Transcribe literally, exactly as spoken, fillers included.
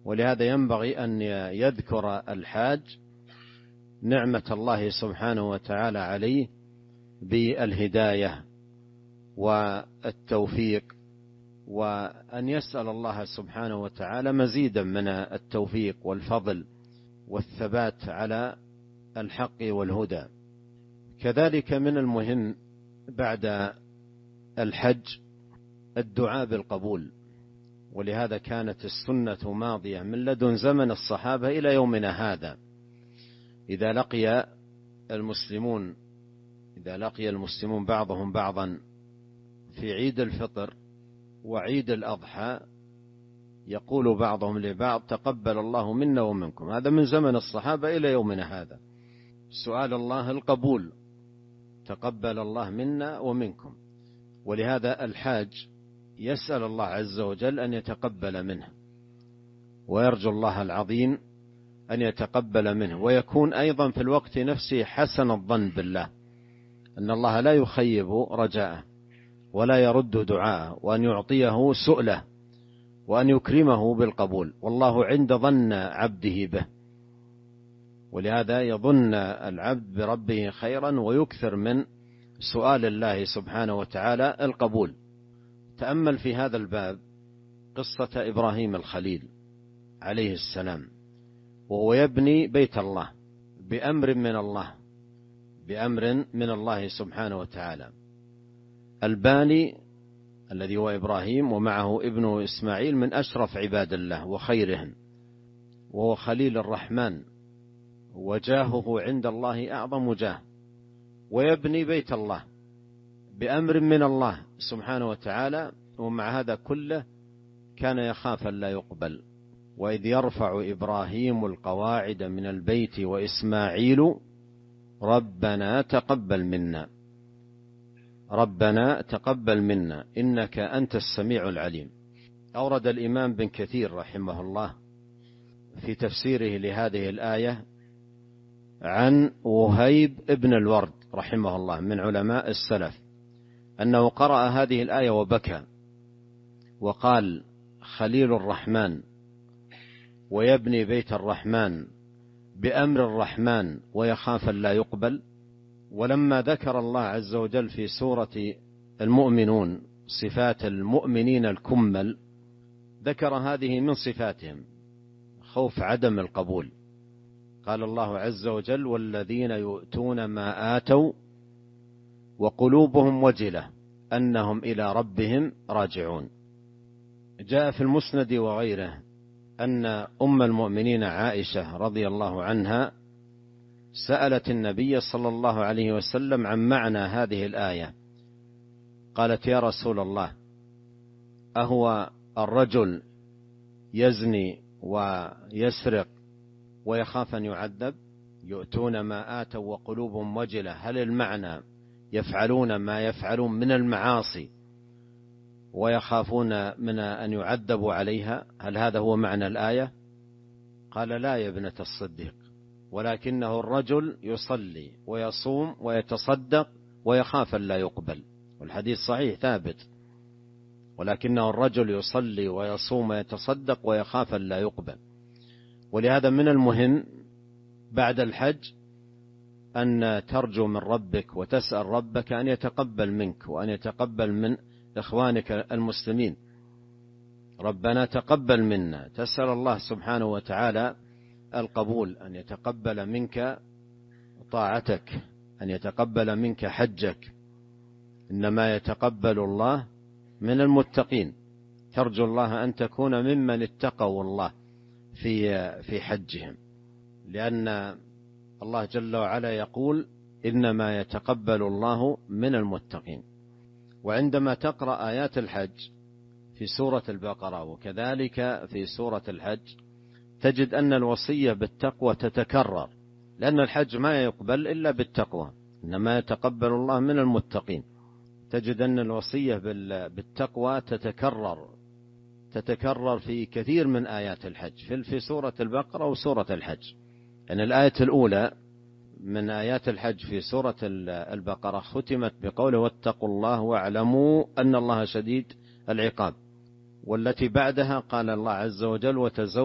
ولهذا ينبغي أن يذكر الحاج نعمة الله سبحانه وتعالى عليه بالهداية والتوفيق، وأن يسأل الله سبحانه وتعالى مزيدا من التوفيق والفضل والثبات على الحق والهدى. كذلك من المهم بعد الحج الدعاء بالقبول، ولهذا كانت السنة ماضية من لدن زمن الصحابة إلى يومنا هذا. إذا لقي المسلمون إذا لقي المسلمون بعضهم بعضا في عيد الفطر وعيد الأضحى يقول بعضهم لبعض تقبل الله منا ومنكم. هذا من زمن الصحابة إلى يومنا هذا، سؤال الله القبول، تقبل الله منا ومنكم. ولهذا الحاج يسأل الله عز وجل أن يتقبل منه، ويرجو الله العظيم أن يتقبل منه، ويكون أيضا في الوقت نفسه حسن الظن بالله أن الله لا يخيب رجاءه ولا يرد دعاءه، وأن يعطيه سؤله وأن يكرمه بالقبول، والله عند ظن عبده به. ولهذا يظن العبد بربه خيرا ويكثر من سؤال الله سبحانه وتعالى القبول. تأمل في هذا الباب قصة إبراهيم الخليل عليه السلام، وهو يبني بيت الله بأمر من الله بأمر من الله سبحانه وتعالى. الباني الذي هو إبراهيم ومعه ابنه إسماعيل من أشرف عباد الله وخيرهم، وهو خليل الرحمن، وجاهه عند الله أعظم جاه، ويبني بيت الله بأمر من الله سبحانه وتعالى. ومع هذا كله كان يخاف أن لا يقبل. وإذ يرفع إبراهيم القواعد من البيت وإسماعيل ربنا تقبل منا ربنا تقبل منا إنك أنت السميع العليم. أورد الإمام بن كثير رحمه الله في تفسيره لهذه الآية عن وهيب ابن الورد رحمه الله من علماء السلف أنه قرأ هذه الآية وبكى وقال خليل الرحمن ويبني بيت الرحمن بأمر الرحمن ويخاف لا يقبل. ولما ذكر الله عز وجل في سورة المؤمنون صفات المؤمنين الكمل ذكر هذه من صفاتهم خوف عدم القبول. قال الله عز وجل والذين يؤتون ما آتوا وقلوبهم وجلة أنهم إلى ربهم راجعون. جاء في المسند وغيره أن أم المؤمنين عائشة رضي الله عنها سألت النبي صلى الله عليه وسلم عن معنى هذه الآية، قالت يا رسول الله أهو الرجل يزني ويسرق ويخاف أن يعذب؟ يؤتون ما آتوا وقلوبهم وجلة، هل المعنى يفعلون ما يفعلون من المعاصي ويخافون من أن يعذبوا عليها؟ هل هذا هو معنى الآية؟ قال لا يا ابنة الصديق، ولكنه الرجل يصلي ويصوم ويتصدق ويخاف أن لا يقبل، والحديث صحيح ثابت، ولكنه الرجل يصلي ويصوم ويتصدق ويخاف أن لا يقبل. ولهذا من المهم بعد الحج أن ترجو من ربك وتسأل ربك أن يتقبل منك وأن يتقبل من إخوانك المسلمين. ربنا تقبل منا، تسأل الله سبحانه وتعالى القبول، أن يتقبل منك طاعتك، أن يتقبل منك حجك. إنما يتقبل الله من المتقين. ترجو الله أن تكون ممن اتقوا الله في في حجهم، لأن الله جل وعلا يقول إنما يتقبل الله من المتقين. وعندما تقرأ آيات الحج في سورة البقرة وكذلك في سورة الحج تجد أن الوصية بالتقوى تتكرر، لأن الحج ما يقبل إلا بالتقوى، إنما يتقبل الله من المتقين. تجد أن الوصية بالتقوى تتكرر تتكرر في كثير من آيات الحج في سورة البقرة وسورة الحج. يعني الآية الأولى من آيات الحج في سورة البقرة ختمت بقوله واتقوا الله واعلموا أن الله شديد العقاب، والتي بعدها قال الله عز وجل وتزودوا